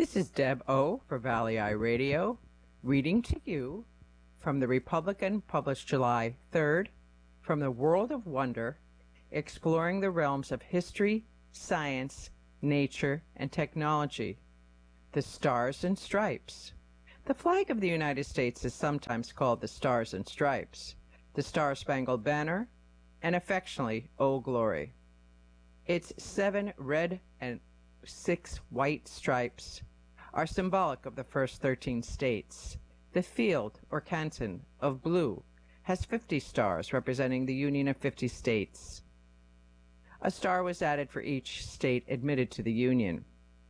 This is Deb O. for Valley Eye Radio, reading to you from the Republican, published July 3rd, from the World of Wonder, exploring the realms of history, science, nature, and technology. The Stars and Stripes. The flag of the United States is sometimes called the Stars and Stripes, the Star-Spangled Banner, and affectionately, Old Glory. Its 7 red and 6 white stripes are symbolic of the first 13 states. The field, or canton, of blue has 50 stars representing the Union of 50 states. A star was added for each state admitted to the Union.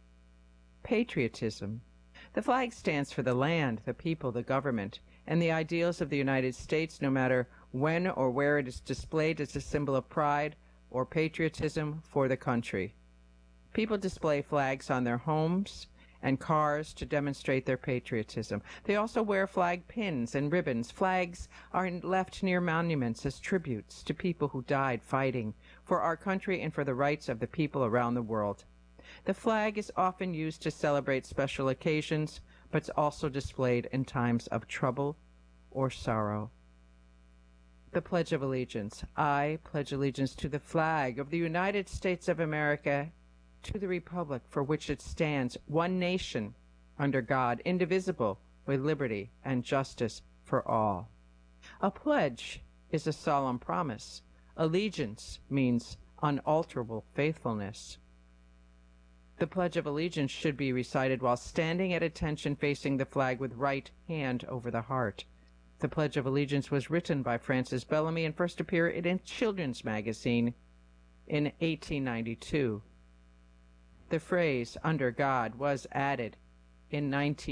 Patriotism. The flag stands for the land, the people, the government, and the ideals of the United States, no matter when or where it is displayed as a symbol of pride or patriotism for the country. People display flags on their homes and cars to demonstrate their patriotism. They also wear flag pins and ribbons. Flags are left near monuments as tributes to people who died fighting for our country and for the rights of the people around the world. The flag is often used to celebrate special occasions, but it's also displayed in times of trouble or sorrow. The Pledge of Allegiance. I pledge allegiance to the flag of the United States of America, to the republic for which it stands, one nation, under God, indivisible, with liberty and justice for all. A pledge is a solemn promise. Allegiance means unalterable faithfulness. The Pledge of Allegiance should be recited while standing at attention facing the flag with right hand over the heart. The Pledge of Allegiance was written by Francis Bellamy and first appeared in Children's Magazine in 1892. The phrase, "under God," was added in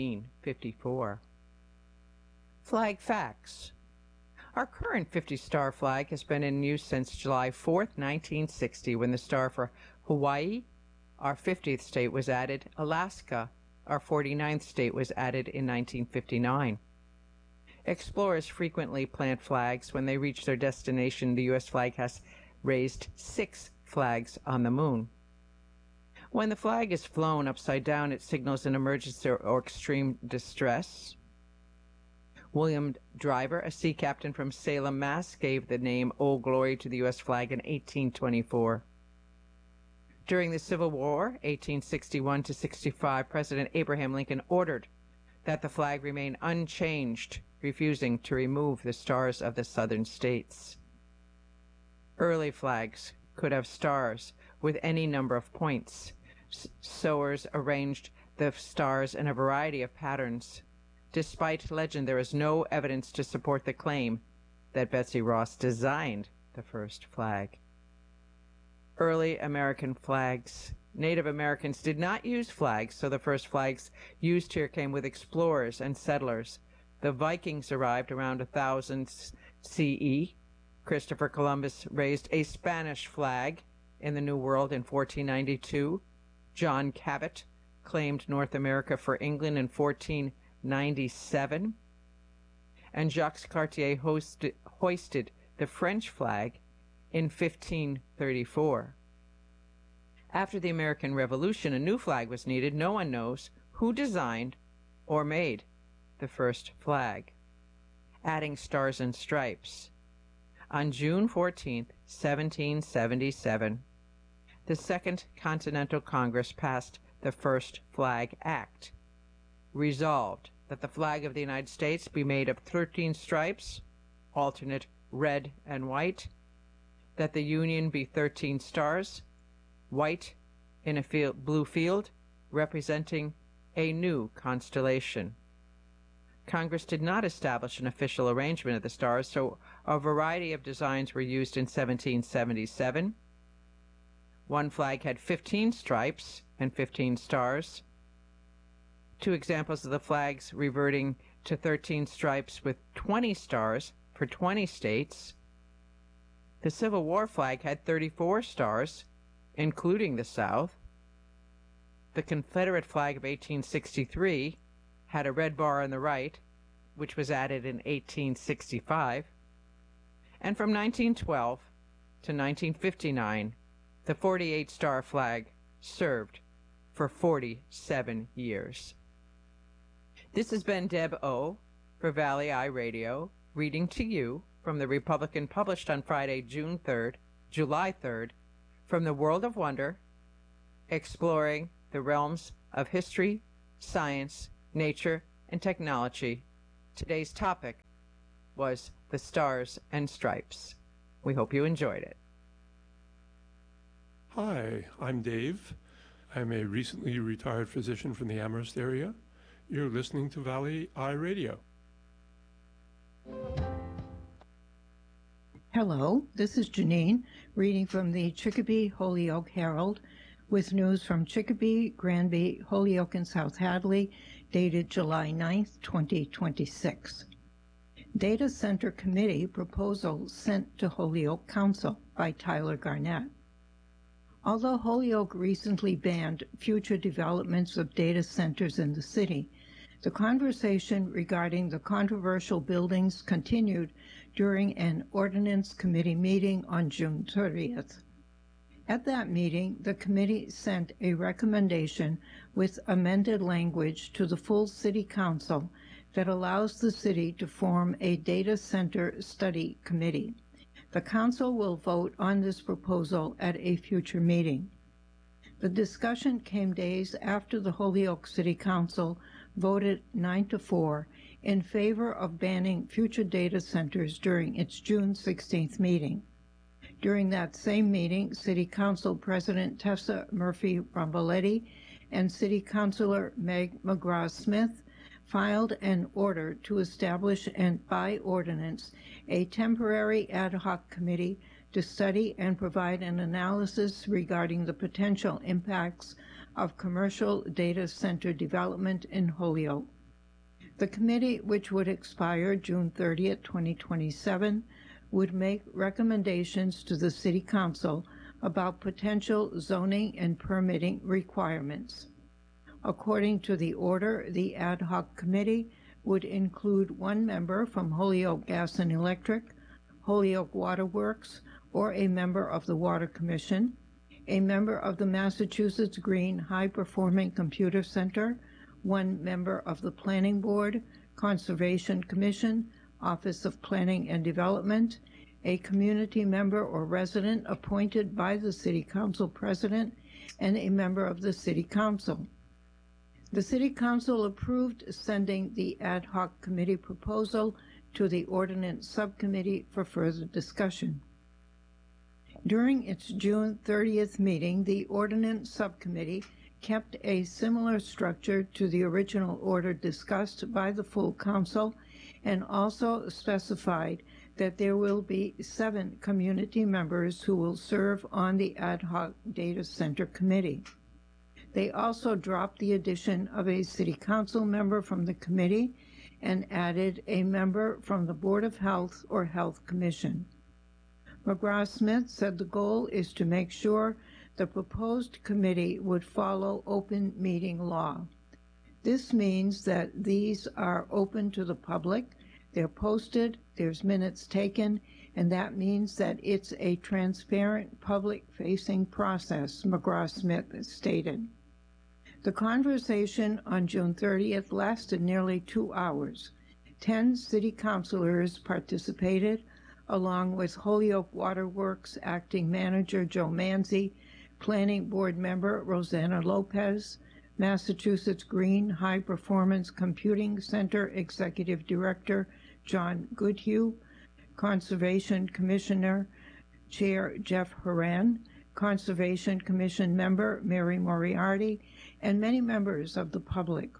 1954. Flag facts. Our current 50-star flag has been in use since July 4th, 1960, when the star for Hawaii, our 50th state, was added. Alaska, our 49th state, was added in 1959. Explorers frequently plant flags when they reach their destination. The U.S. flag has raised 6 flags on the moon. When the flag is flown upside down, it signals an emergency or extreme distress. William Driver, a sea captain from Salem, Mass., gave the name Old Glory to the U.S. flag in 1824. During the Civil War, 1861 to 65, President Abraham Lincoln ordered that the flag remain unchanged, refusing to remove the stars of the southern states. Early flags could have stars with any number of points. Sewers arranged the stars in a variety of patterns. Despite legend, there is no evidence to support the claim that Betsy Ross designed the first flag. Early American flags. Native Americans did not use flags, so the first flags used here came with explorers and settlers. The Vikings arrived around 1000 CE. Christopher Columbus raised a Spanish flag in the New World in 1492. John Cabot claimed North America for England in 1497. And Jacques Cartier hoisted the French flag in 1534. After the American Revolution, a new flag was needed. No one knows who designed or made the first flag. Adding stars and stripes. On June 14, 1777, the Second Continental Congress passed the First Flag Act. Resolved that the flag of the United States be made of 13 stripes, alternate red and white, that the Union be 13 stars, white in a blue field, representing a new constellation. Congress did not establish an official arrangement of the stars, so a variety of designs were used in 1777. One flag had 15 stripes and 15 stars. 2 examples of the flags reverting to 13 stripes with 20 stars for 20 states. The Civil War flag had 34 stars, including the South. The Confederate flag of 1863 had a red bar on the right, which was added in 1865. And from 1912 to 1959, the 48-star flag served for 47 years. This has been Deb O. for Valley Eye Radio, reading to you from the Republican, published on Friday, July 3rd, from the World of Wonder, exploring the realms of history, science, nature, and technology. Today's topic was the Stars and Stripes. We hope you enjoyed it. Hi, I'm Dave. I'm a recently retired physician from the Amherst area. You're listening to Valley Eye Radio. Hello, this is Janine, reading from the Chicopee Holyoke Herald with news from Chicopee, Granby, Holyoke, and South Hadley, dated July 9th, 2026. Data Center Committee proposal sent to Holyoke Council by Tyler Garnett. Although Holyoke recently banned future developments of data centers in the city, the conversation regarding the controversial buildings continued during an Ordinance Committee meeting on June 30th. At that meeting, the committee sent a recommendation with amended language to the full City Council that allows the city to form a data center study committee. The Council will vote on this proposal at a future meeting. The discussion came days after the Holyoke City Council voted 9-4 in favor of banning future data centers during its June 16th meeting. During that same meeting, City Council President Tessa Murphy Ramboletti and City Councilor Meg McGraw-Smith filed an order to establish and by ordinance a temporary ad hoc committee to study and provide an analysis regarding the potential impacts of commercial data center development in Holyoke. The committee, which would expire June 30th, 2027, would make recommendations to the City Council about potential zoning and permitting requirements. According to the order, the ad hoc committee would include one member from Holyoke Gas and Electric, Holyoke Water Works, or a member of the Water Commission, a member of the Massachusetts Green High Performing Computer Center, one member of the Planning Board, Conservation Commission, Office of Planning and Development, a community member or resident appointed by the City Council President, and a member of the City Council. The City Council approved sending the ad hoc committee proposal to the Ordinance Subcommittee for further discussion. During its June 30th meeting, the Ordinance Subcommittee kept a similar structure to the original order discussed by the full Council and also specified that there will be 7 community members who will serve on the ad hoc data center committee. They also dropped the addition of a City Council member from the committee and added a member from the Board of Health or Health Commission. McGraw-Smith said the goal is to make sure the proposed committee would follow open meeting law. This means that these are open to the public, they're posted, there's minutes taken, and that means that it's a transparent, public-facing process, McGraw-Smith stated. The conversation on June 30th lasted nearly 2 hours. 10 city councilors participated, along with Holyoke Water Works Acting Manager Joe Manzi, Planning Board Member Rosanna Lopez, Massachusetts Green High Performance Computing Center Executive Director John Goodhue, Conservation Commissioner Chair Jeff Horan, Conservation Commission Member Mary Moriarty, and many members of the public.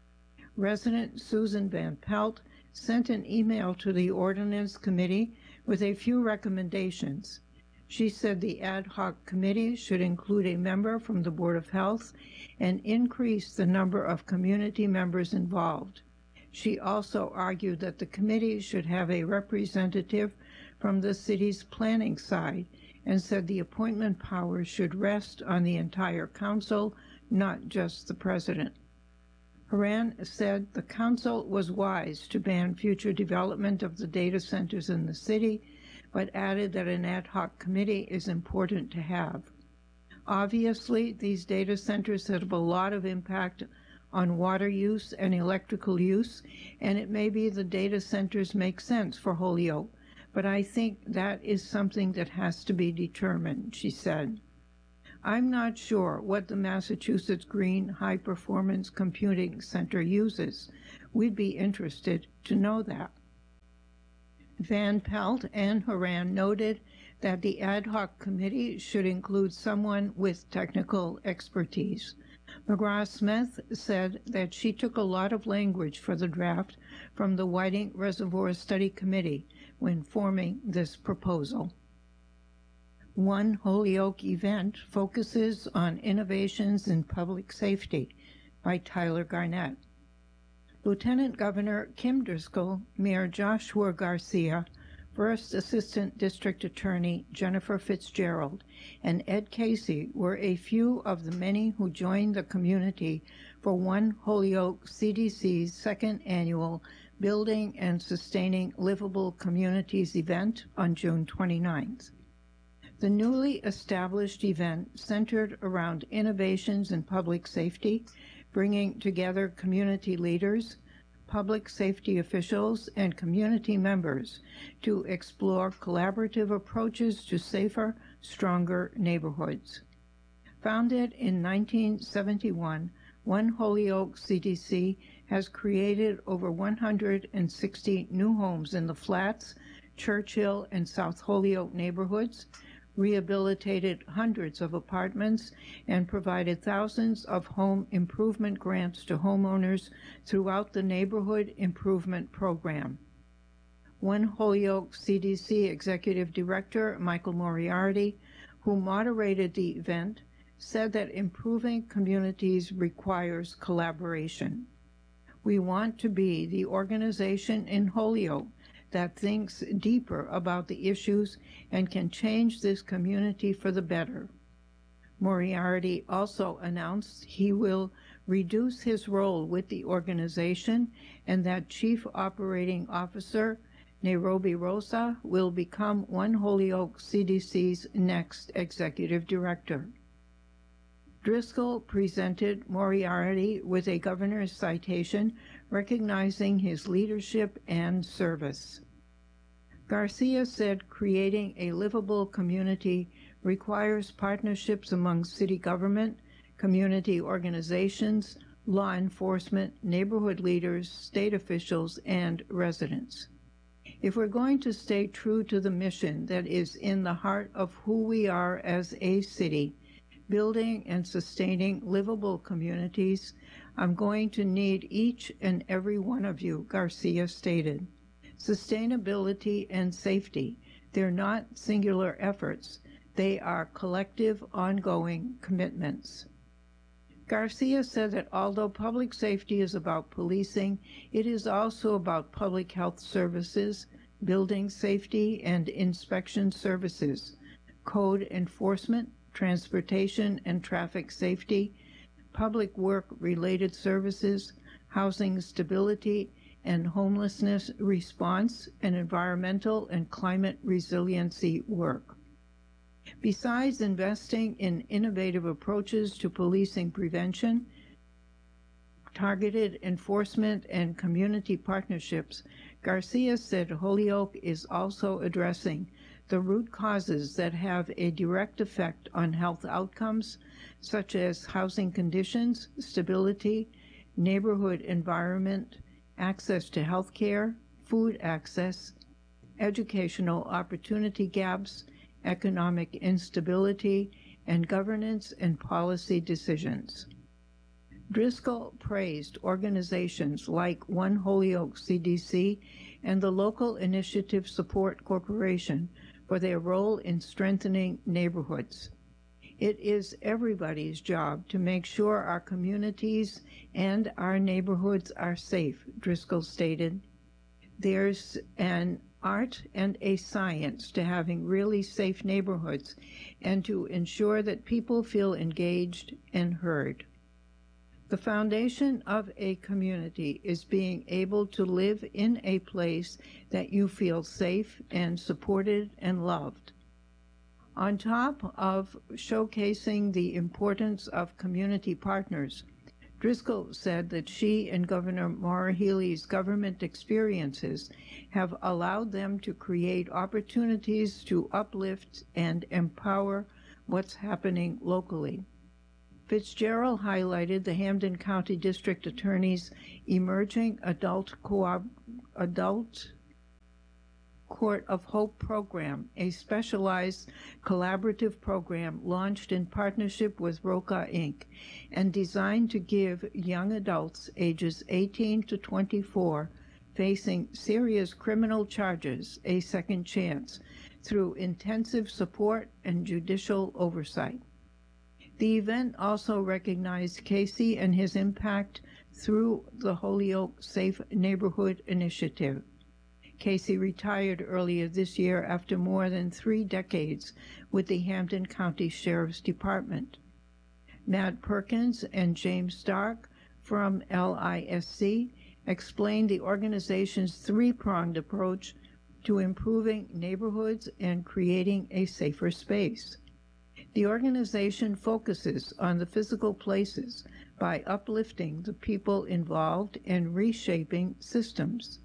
Resident Susan Van Pelt sent an email to the Ordinance Committee with a few recommendations. She said the ad hoc committee should include a member from the Board of Health and increase the number of community members involved. She also argued that the committee should have a representative from the city's planning side and said the appointment power should rest on the entire council, not just the president. Horan said the council was wise to ban future development of the data centers in the city, but added that an ad hoc committee is important to have. Obviously, these data centers have a lot of impact on water use and electrical use, and it may be the data centers make sense for Holyoke, but I think that is something that has to be determined, she said. I'm not sure what the Massachusetts Green High Performance Computing Center uses. We'd be interested to know that. Van Pelt and Horan noted that the ad hoc committee should include someone with technical expertise. McGrath-Smith said that she took a lot of language for the draft from the Whiting Reservoir Study Committee when forming this proposal. One Holyoke event focuses on innovations in public safety by Tyler Garnett. Lieutenant Governor Kim Driscoll, Mayor Joshua Garcia, First Assistant District Attorney Jennifer Fitzgerald, and Ed Casey were a few of the many who joined the community for One Holyoke CDC's second annual Building and Sustaining Livable Communities event on June 29th. The newly established event centered around innovations in public safety, bringing together community leaders, public safety officials, and community members to explore collaborative approaches to safer, stronger neighborhoods. Founded in 1971, One Holyoke CDC has created over 160 new homes in the Flats, Churchill, and South Holyoke neighborhoods, rehabilitated hundreds of apartments, and provided thousands of home improvement grants to homeowners throughout the Neighborhood Improvement Program. One Holyoke CDC Executive Director Michael Moriarty, who moderated the event, said that improving communities requires collaboration. We want to be the organization in Holyoke that thinks deeper about the issues and can change this community for the better. Moriarty also announced he will reduce his role with the organization and that Chief Operating Officer Nairobi Rosa will become One Holyoke CDC's next executive director. Driscoll presented Moriarty with a governor's citation recognizing his leadership and service. Garcia said creating a livable community requires partnerships among city government, community organizations, law enforcement, neighborhood leaders, state officials, and residents. If we're going to stay true to the mission that is in the heart of who we are as a city, building and sustaining livable communities, I'm going to need each and every one of you, Garcia stated. Sustainability and safety, they're not singular efforts. They are collective, ongoing commitments. Garcia said that although public safety is about policing, it is also about public health services, building safety and inspection services, code enforcement, transportation and traffic safety, public work-related services, housing stability and homelessness response, and environmental and climate resiliency work. Besides investing in innovative approaches to policing prevention, targeted enforcement, and community partnerships, Garcia said Holyoke is also addressing the root causes that have a direct effect on health outcomes, such as housing conditions, stability, neighborhood environment, access to health care, food access, educational opportunity gaps, economic instability, and governance and policy decisions. Driscoll praised organizations like One Holyoke CDC and the Local Initiative Support Corporation for their role in strengthening neighborhoods. It is everybody's job to make sure our communities and our neighborhoods are safe, Driscoll stated. There's an art and a science to having really safe neighborhoods and to ensure that people feel engaged and heard. The foundation of a community is being able to live in a place that you feel safe and supported and loved. On top of showcasing the importance of community partners, Driscoll said that she and Governor Maura Healey's government experiences have allowed them to create opportunities to uplift and empower what's happening locally. Fitzgerald highlighted the Hampden County District Attorney's Emerging Adult Court of Hope program, a specialized collaborative program launched in partnership with ROCA, Inc., and designed to give young adults ages 18 to 24 facing serious criminal charges a second chance through intensive support and judicial oversight. The event also recognized Casey and his impact through the Holyoke Safe Neighborhood Initiative. Casey retired earlier this year after more than 3 decades with the Hampden County Sheriff's Department. Matt Perkins and James Stark from LISC explained the organization's 3-pronged approach to improving neighborhoods and creating a safer space. The organization focuses on the physical places by uplifting the people involved and reshaping systems.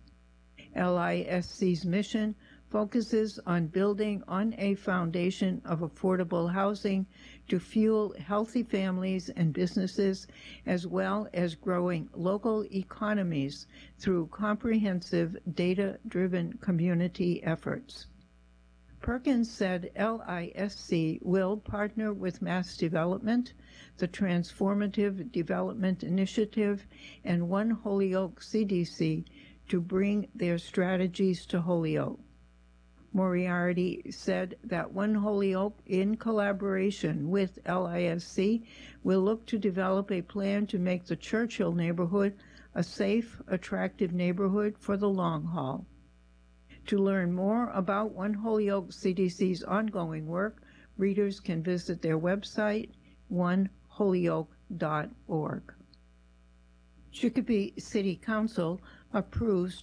LISC's mission focuses on building on a foundation of affordable housing to fuel healthy families and businesses, as well as growing local economies through comprehensive data-driven community efforts. Perkins said LISC will partner with Mass Development, the Transformative Development Initiative, and One Holyoke CDC to bring their strategies to Holyoke. Moriarty said that One Holyoke, in collaboration with LISC, will look to develop a plan to make the Churchill neighborhood a safe, attractive neighborhood for the long haul. To learn more about One Holyoke CDC's ongoing work, readers can visit their website, oneholyoke.org. Chicopee City Council approves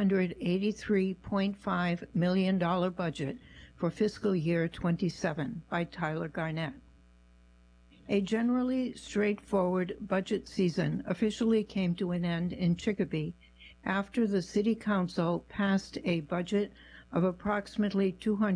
$283.5 million budget for fiscal year 27 by Tyler Garnett. A generally straightforward budget season officially came to an end in Chicopee after the City Council passed a budget of approximately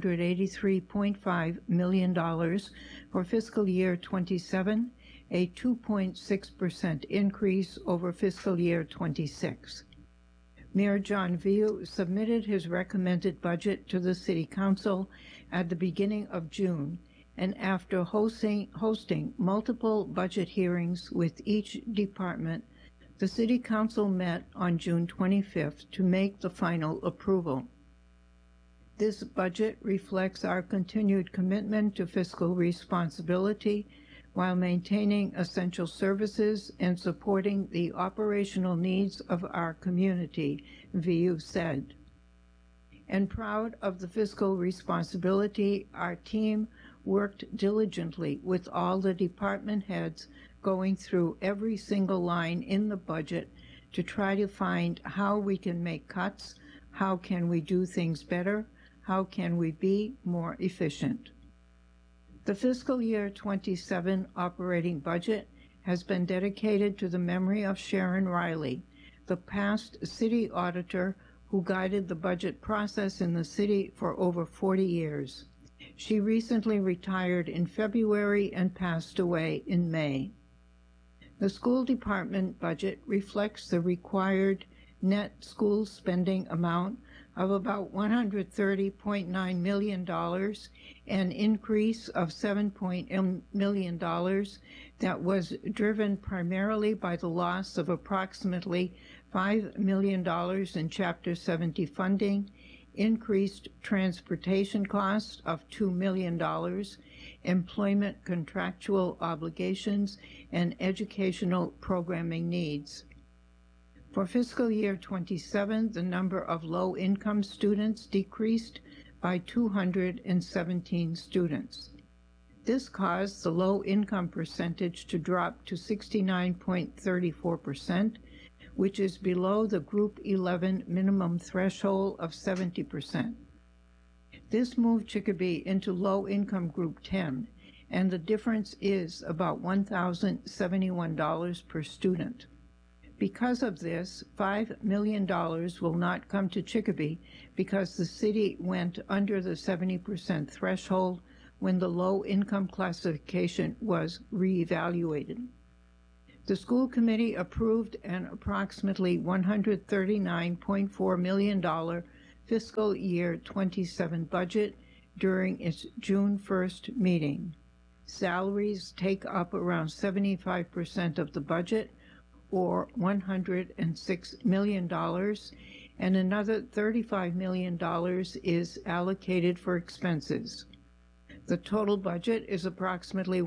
$283.5 million for fiscal year 27, a 2.6% increase over fiscal year 26. Mayor John Viu submitted his recommended budget to the City Council at the beginning of June, and after hosting multiple budget hearings with each department, the City Council met on June 25th to make the final approval. This budget reflects our continued commitment to fiscal responsibility while maintaining essential services and supporting the operational needs of our community, Viu said. And proud of the fiscal responsibility, our team worked diligently with all the department heads, going through every single line in the budget to try to find how we can make cuts, how can we do things better, how can we be more efficient. The fiscal year 27 operating budget has been dedicated to the memory of Sharon Riley, the past city auditor who guided the budget process in the city for over 40 years. She recently retired in February and passed away in May. The school department budget reflects the required net school spending amount of about $130.9 million, an increase of $7 million that was driven primarily by the loss of approximately $5 million in Chapter 70 funding, increased transportation costs of $2 million, employment contractual obligations, and educational programming needs. For fiscal year 27, the number of low-income students decreased by 217 students. This caused the low-income percentage to drop to 69.34%, which is below the Group 11 minimum threshold of 70%. This moved Chicopee into low-income Group 10, and the difference is about $1,071 per student. Because of this, $5 million will not come to Chicopee because the city went under the 70% threshold when the low-income classification was reevaluated. The school committee approved an approximately $139.4 million fiscal year 27 budget during its June 1st meeting. Salaries take up around 75% of the budget, or $106 million, and another $35 million is allocated for expenses. The total budget is approximately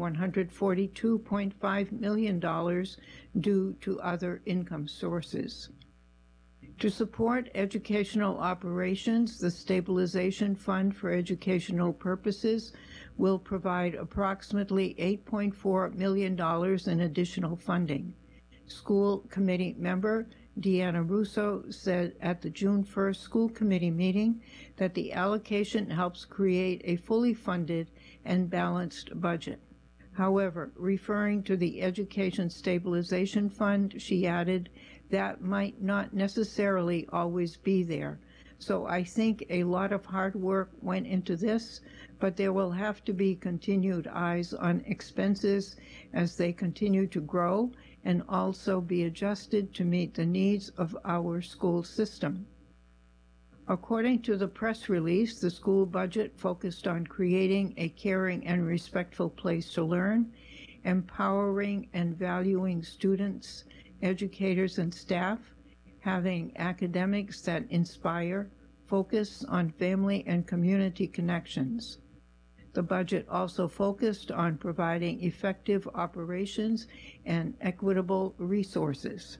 $142.5 million due to other income sources. To support educational operations, the Stabilization Fund for Educational Purposes will provide approximately $8.4 million in additional funding. School committee member Deanna Russo said at the June 1st school committee meeting that the allocation helps create a fully funded and balanced budget. However, referring to the Education Stabilization Fund, she added, that might not necessarily always be there. So I think a lot of hard work went into this, but there will have to be continued eyes on expenses as they continue to grow and also be adjusted to meet the needs of our school system. According to the press release, the school budget focused on creating a caring and respectful place to learn, empowering and valuing students, educators, and staff, having academics that inspire, focus on family and community connections. The budget also focused on providing effective operations and equitable resources.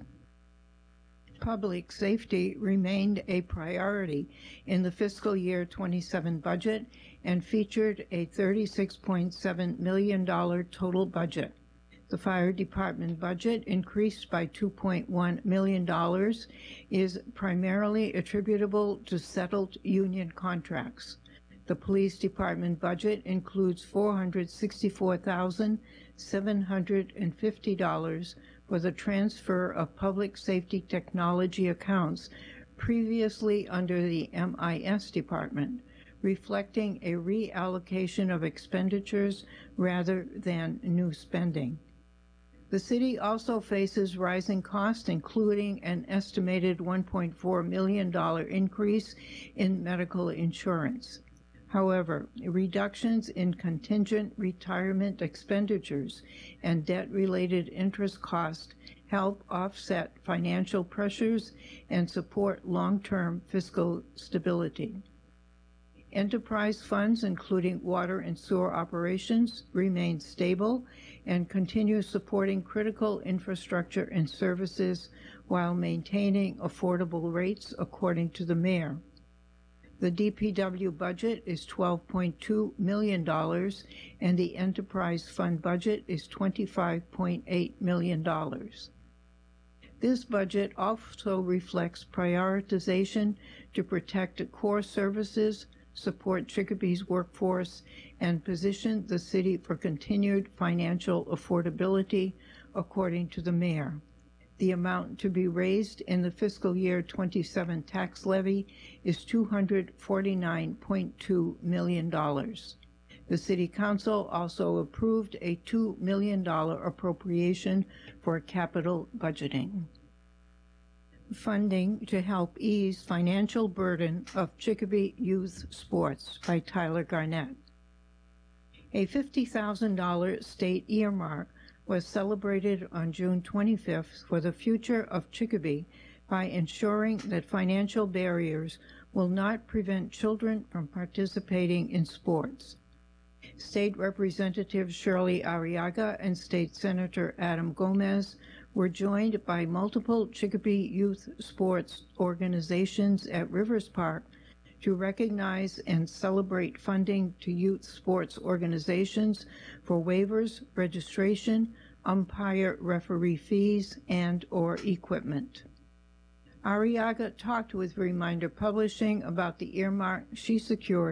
Public safety remained a priority in the fiscal year 27 budget and featured a $36.7 million total budget. The fire department budget increased by $2.1 million is primarily attributable to settled union contracts. The police department budget includes $464,750 for the transfer of public safety technology accounts previously under the MIS department, reflecting a reallocation of expenditures rather than new spending. The city also faces rising costs, including an estimated $1.4 million increase in medical insurance. However, reductions in contingent retirement expenditures and debt-related interest costs help offset financial pressures and support long-term fiscal stability. Enterprise funds, including water and sewer operations, remain stable and continue supporting critical infrastructure and services while maintaining affordable rates, according to the mayor. The DPW budget is $12.2 million, and the enterprise fund budget is $25.8 million. This budget also reflects prioritization to protect core services, support Chicopee's workforce, and position the city for continued financial affordability, according to the mayor. The amount to be raised in the fiscal year 27 tax levy is $249.2 million. The City Council also approved a $2 million appropriation for capital budgeting. Funding to help ease financial burden of Chicopee Youth Sports by Tyler Garnett. A $50,000 state earmark was celebrated on June 25th for the future of Chicopee by ensuring that financial barriers will not prevent children from participating in sports. State Representative Shirley Arriaga and State Senator Adam Gomez were joined by multiple Chicopee youth sports organizations at Rivers Park to recognize and celebrate funding to youth sports organizations for waivers, registration, umpire referee fees, and/or equipment. Arriaga talked with Reminder Publishing about the earmark she secured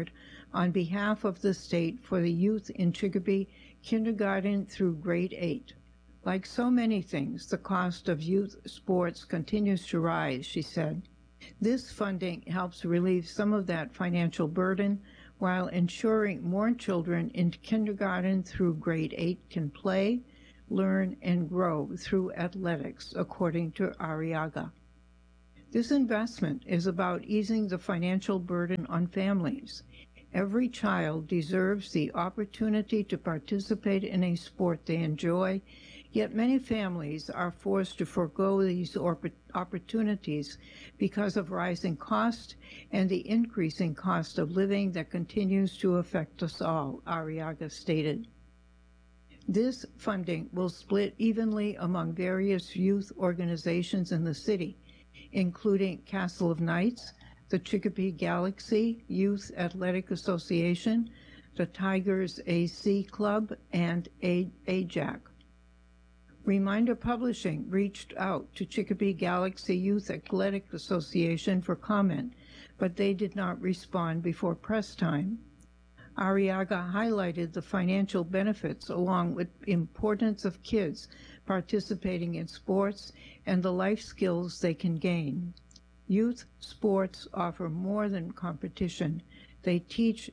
on behalf of the state for the youth in Chicopee kindergarten through grade 8. Like so many things, the cost of youth sports continues to rise, she said. This funding helps relieve some of that financial burden while ensuring more children in kindergarten through grade 8 can play, learn, and grow through athletics, according to Arriaga. This investment is about easing the financial burden on families. Every child deserves the opportunity to participate in a sport they enjoy, yet many families are forced to forego these opportunities because of rising cost and the increasing cost of living that continues to affect us all, Arriaga stated. This funding will split evenly among various youth organizations in the city, including Castle of Knights, the Chicopee Galaxy Youth Athletic Association, the Tigers AC Club, and AJAC. Reminder Publishing reached out to Chicopee Galaxy Youth Athletic Association for comment, but they did not respond before press time. Arriaga highlighted the financial benefits along with the importance of kids participating in sports and the life skills they can gain. Youth sports offer more than competition. They teach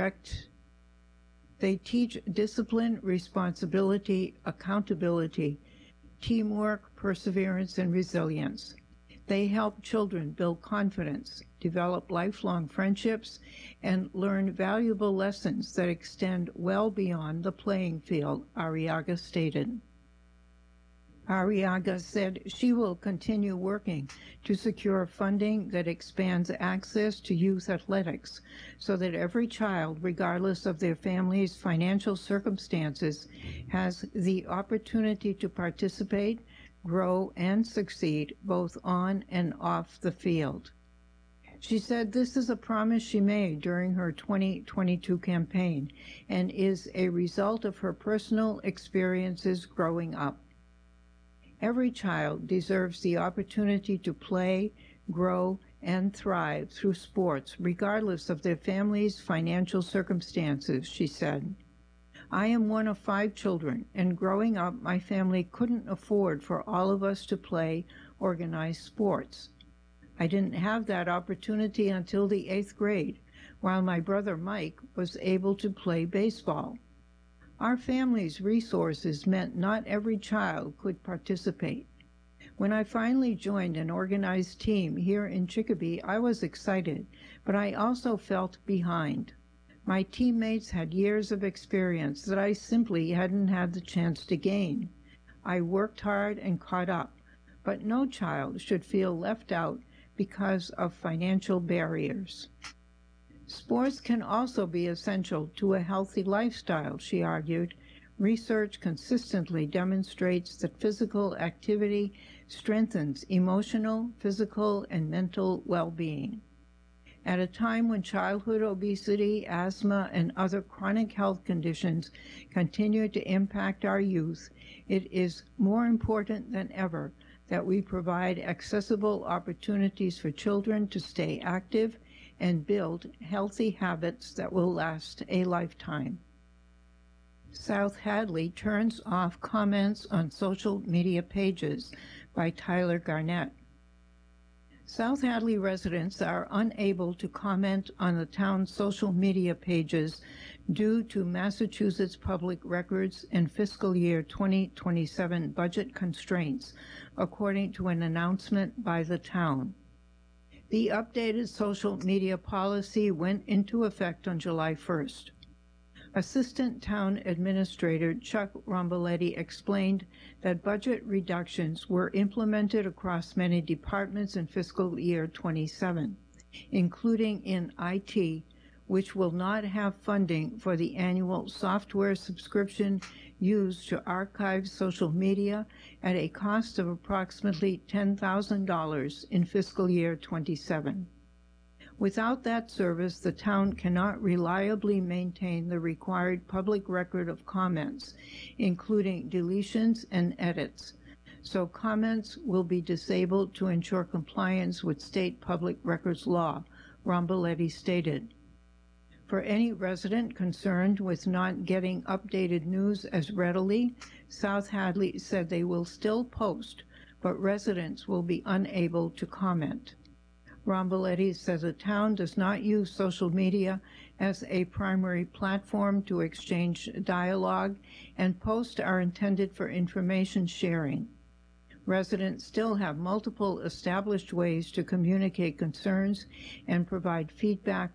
discipline, responsibility, accountability, teamwork, perseverance, and resilience. They help children build confidence, develop lifelong friendships, and learn valuable lessons that extend well beyond the playing field, Arriaga stated. Arriaga said she will continue working to secure funding that expands access to youth athletics so that every child, regardless of their family's financial circumstances, has the opportunity to participate, grow, and succeed both on and off the field. She said this is a promise she made during her 2022 campaign and is a result of her personal experiences growing up. Every child deserves the opportunity to play, grow, and thrive through sports, regardless of their family's financial circumstances, she said. I am one of 5 children, and growing up, my family couldn't afford for all of us to play organized sports. I didn't have that opportunity until the 8th grade, while my brother Mike was able to play baseball. Our family's resources meant not every child could participate. When I finally joined an organized team here in Chicopee, I was excited, but I also felt behind. My teammates had years of experience that I simply hadn't had the chance to gain. I worked hard and caught up, but no child should feel left out because of financial barriers. Sports can also be essential to a healthy lifestyle, she argued. Research consistently demonstrates that physical activity strengthens emotional, physical, and mental well-being. At a time when childhood obesity, asthma, and other chronic health conditions continue to impact our youth, it is more important than ever that we provide accessible opportunities for children to stay active and build healthy habits that will last a lifetime. South Hadley turns off comments on social media pages by Tyler Garnett. South Hadley residents are unable to comment on the town's social media pages due to Massachusetts Public Records and fiscal year 2027 budget constraints, according to an announcement by the town. The updated social media policy went into effect on July 1st. Assistant Town Administrator Chuck Romboletti explained that budget reductions were implemented across many departments in fiscal year 27, including in IT, which will not have funding for the annual software subscription used to archive social media at a cost of approximately $10,000 in fiscal year 27. Without that service, the town cannot reliably maintain the required public record of comments, including deletions and edits, so comments will be disabled to ensure compliance with state public records law, Romboletti stated. For any resident concerned with not getting updated news as readily, South Hadley said they will still post, but residents will be unable to comment. Romboletti says the town does not use social media as a primary platform to exchange dialogue, and posts are intended for information sharing. Residents still have multiple established ways to communicate concerns and provide feedback